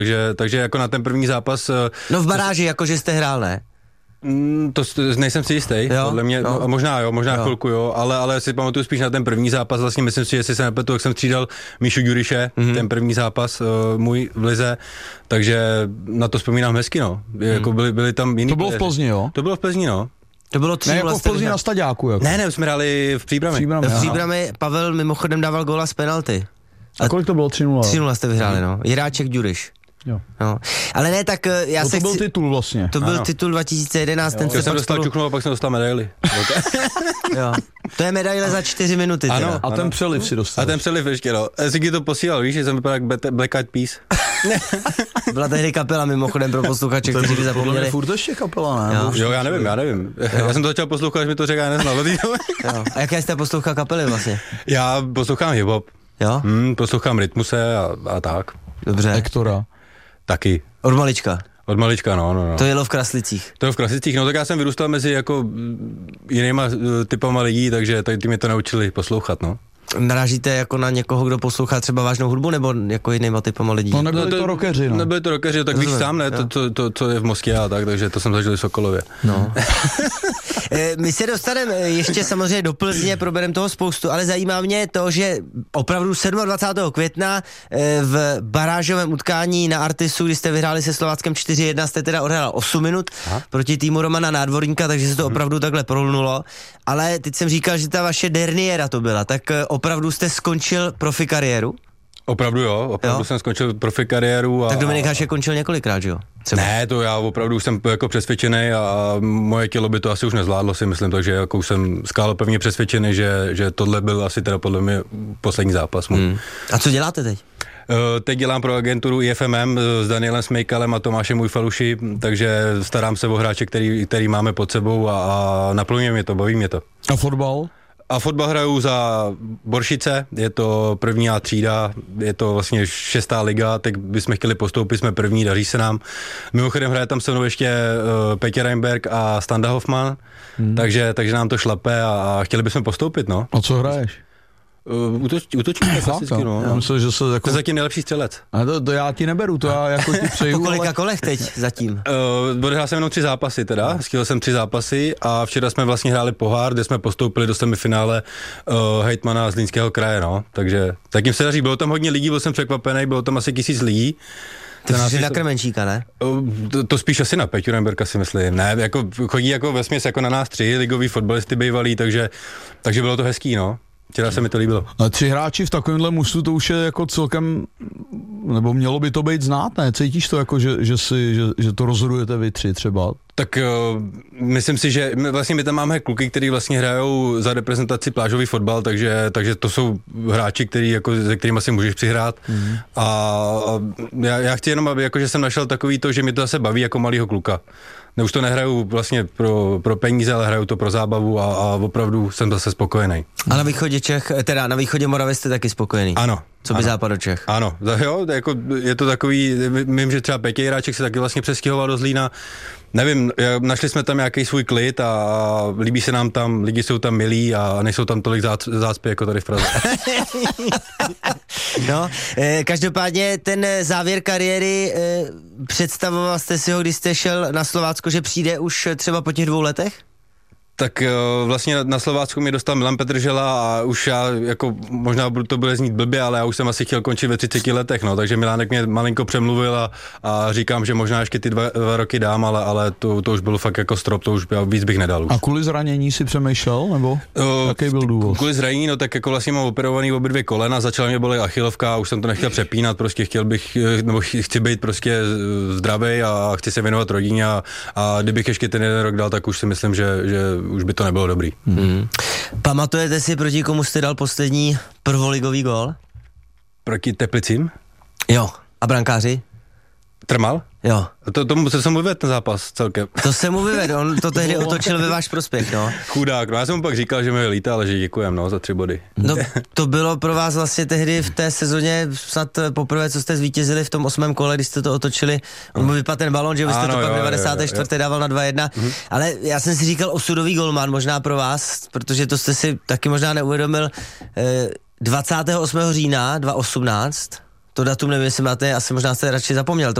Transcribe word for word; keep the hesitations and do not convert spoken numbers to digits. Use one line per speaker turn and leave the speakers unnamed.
Takže, takže jako na ten první zápas...
No v baráži, jakože jste hrál, ne?
To, to nejsem si jistý,
jo?
podle mě,
no.
no, možná jo, možná jo. chvilku jo, ale, ale si pamatuju spíš na ten první zápas, vlastně myslím si, že si se nepletu, jak jsem střídal Míšu Ďuriše, mm-hmm. ten první zápas uh, můj v lize, takže na to vzpomínám hezky, no, mm. jako byli, byli tam jiný.
To bylo v Plzni, jo?
To bylo v Plzni, no.
To bylo tři
ne, jako v Plzni na Staďáku, jako.
Ne, ne, jsme hráli v Příbrami.
Příbrami,
v Příbrami Pavel mimochodem dával góla z penalty.
A, a kolik to bylo? tři nula?
tři nula jste vyhráli, no. Jiráček Ďuriš.
Jo.
No. Ale ne, tak já
no,
se
to byl
chci...
titul vlastně.
To byl
ano.
titul dva tisíce jedenáct. Ten
já jsem dostal spolu... čuknu a pak jsem dostal medaili.
Jo. To je medaile za čtyři minuty.
Ano,
teda.
A ten přeliv si dostal.
A ten přeliv ještě, no. Jsi to posílal, víš, že jsem vypadal jak Black Eyed Peas.
Byla tehdy kapela mimochodem pro posluchače, kteří by zapomněli.
To je furt ještě kapela, ne?
Jo,
jo já nevím, já nevím. Jo. Já jsem to začal poslouchat, až mi to řekl, já neznal.
Jo. A jaké jste poslouchal kapely vlastně?
Já poslouchám hip-hop.
Jo?
Hmm, poslouchám Rytmuse a, a tak.
Dobře.
Hektora.
Taky.
Od malička.
Od malička, no, no, no.
To jelo v Kraslicích.
To je v Kraslicích, no tak já jsem vyrůstal mezi jako jinýma typama lidí, takže ty mě to naučili poslouchat, no.
Narážíte jako na někoho, kdo poslouchá třeba vážnou hudbu, nebo jako jinýma typama lidí?
No nebyli no, to, to rockeři, no.
Nebyli to rockeři, tak víš sám, ne, to, to, to, to je v Moskvě a tak, takže to jsem zažil v Sokolově.
No. My se dostaneme ještě samozřejmě do Plzně, probereme toho spoustu, ale zajímá mě to, že opravdu dvacátého sedmého května v barážovém utkání na Artisu, kdy jste vyhráli se Slováckem čtyři jedna, jste teda odehrál osm minut Aha. proti týmu Romana Nádvorníka, takže se to opravdu hmm. takhle prolnulo. Ale teď jsem říkal, že ta vaše derniéra to byla, tak opravdu jste skončil profi kariéru?
Opravdu jo, opravdu jo? jsem skončil profi kariéru. A,
tak Dominik Hašek končil několikrát, že jo?
Třeba. Ne, to já opravdu jsem jako přesvědčený a moje tělo by to asi už nezvládlo, si myslím, takže jako jsem skál pevně přesvědčený, že, že tohle byl asi teda podle mě poslední zápas. Hmm.
A co děláte teď?
Uh, teď dělám pro agenturu I F M M s Danielem Smejkalem a Tomášem Ujfaluši, takže starám se o hráče, který, který máme pod sebou a, a naplňuje mě to, baví mě to.
A fotbal?
A fotbal hraju za Boršice, je to první A třída, je to vlastně šestá liga, teď bychom chtěli postoupit, jsme první, daří se nám. Mimochodem hraje tam se mnou ještě uh, Petě Reinberg a Standa Hoffman, hmm. takže, takže nám to šlape a, a chtěli bychom postoupit, no.
A co hraješ?
Uh, útoč, útočník klasicky, no.
Já myslím, že se jako...
To je zatím nejlepší střelec.
A to, to já ti neberu, to já jako ti přeju.
Po kolika
ale...
kolech teď zatím?
Uh, odehrál jsem jenom tři zápasy teda, skýl jsem tři zápasy a včera jsme vlastně hráli pohár, kde jsme postoupili do semifinále uh, hejtmana z Zlínského kraje, no. Takže zatím se daří, bylo tam hodně lidí, byl jsem překvapený, bylo tam asi tisíc lidí.
Ty jsi na Krmenčíka, ne?
To, to spíš asi na Peťu Remberka si myslím, ne, jako chodí jako vesměs jako na nás tři ligoví fotbalisty bývalí, takže, takže bylo to hezký, no. Včera se mi to líbilo.
A tři hráči v takovémhle mužstvu, to už je jako celkem, nebo mělo by to být znát, ne? Cítíš to jako, že, že, si, že, že to rozhodujete vy tři třeba?
Tak uh, myslím si, že my, vlastně my tam máme kluky, kteří vlastně hrajou za reprezentaci plážový fotbal, takže, takže to jsou hráči, který, jako, se kterými si můžeš přihrát. Mm. A, a já, já chci jenom, aby jako, že jsem našel takový to, že mi to zase baví jako malýho kluka. Ne, už to nehraju vlastně pro, pro peníze, ale hraju to pro zábavu a, a opravdu jsem zase spokojený.
A na východě Čech, teda na východě Moravy jste taky spokojený?
Ano.
Co by západ do Čech?
Ano, jo, jako je to takový, vím, že třeba Petě Jiráček se taky vlastně přestěhoval do Zlína. Nevím, našli jsme tam nějaký svůj klid a líbí se nám tam, lidi jsou tam milí a nejsou tam tolik zácpy jako tady v Praze.
No, eh, každopádně ten závěr kariéry, eh, představoval jste si ho, když jste šel na Slovácko, že přijde už třeba po těch dvou letech?
Tak vlastně na Slovácku mě dostal Milan Petržela a už já, jako možná to bude znít blbě, ale já už jsem asi chtěl končit ve třiceti letech, no, takže Milánek mě malinko přemluvil a, a říkám, že možná ještě ty dva, dva roky dám, ale, ale to, to už bylo fakt jako strop, to už víc bych nedal. Už.
A kvůli zranění si přemýšlel, nebo o, jaký byl důvod?
Kvůli zranění, no tak jako vlastně mám operovaný obě dvě kolena, začala mě bolet achilovka a už jsem to nechtěl přepínat, prostě chtěl bych, nebo chci být prostě zdravý a chci se věnovat rodině a, a kdybych ještě ten jeden rok dal, tak už si myslím, že, že už by to nebylo dobrý.
Hmm. Pamatujete si, proti komu jste dal poslední prvoligový gól?
Proti Teplicím?
Jo. A brankáři?
Trmal?
Jo.
To, tomu se mu vyvedl ten zápas celkem.
To se mu vyvedl, on to tehdy otočil ve váš prospěch, no.
Chudák, no já jsem mu pak říkal, že mi líta, ale že děkujem, no, za tři body.
No, to bylo pro vás vlastně tehdy v té sezóně snad poprvé, co jste zvítězili v tom osmém kole, když jste to otočili. On mu vypadl ten balón, že vy jste ano, to pak v devadesáté čtvrté dával na dva jedna. Mhm. Ale já jsem si říkal osudový golman, možná pro vás, protože to jste si taky možná neuvědomil. dvacátého osmého října dva tisíce osmnáct To datum nevím, jestli máte, asi možná jste radši zapomněl.